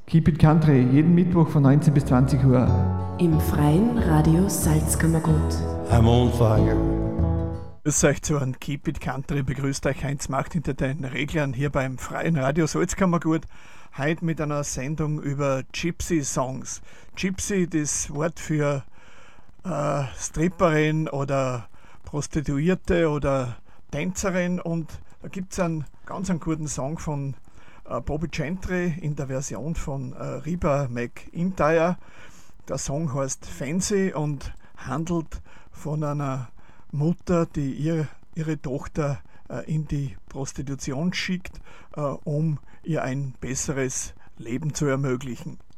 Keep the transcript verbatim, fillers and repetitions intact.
Keep It Country, jeden Mittwoch von neunzehn bis zwanzig Uhr. Im freien Radio Salzkammergut. I'm on fire. Grüß euch zu einem Keep It Country. Begrüßt euch Heinz Macht hinter den Reglern hier beim freien Radio Salzkammergut. Heute mit einer Sendung über Gypsy Songs. Gypsy, das Wort für äh, Stripperin oder Prostituierte oder Tänzerin. Und da gibt es einen ganz einen guten Song von äh, Bobby Gentry in der Version von äh, Reba McEntire. Der Song heißt Fancy und handelt von einer Mutter, die ihr, ihre Tochter äh, in die Prostitution schickt, äh, um ihr ein besseres Leben zu ermöglichen.